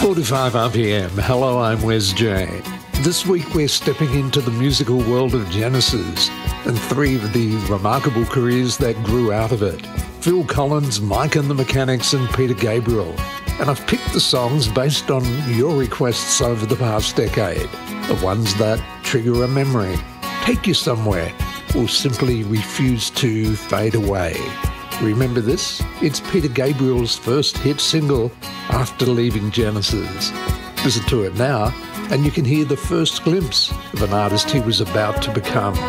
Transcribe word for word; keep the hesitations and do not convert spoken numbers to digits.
forty-five R P M. Hello, I'm Wes J. This week we're stepping into the musical world of Genesis and three of the remarkable careers that grew out of it. Phil Collins, Mike and the Mechanics and Peter Gabriel. And I've picked the songs based on your requests over the past decade. The ones that trigger a memory, take you somewhere, or simply refuse to fade away. Remember this? It's Peter Gabriel's first hit single after leaving Genesis. Listen to it now, and you can hear the first glimpse of an artist he was about to become.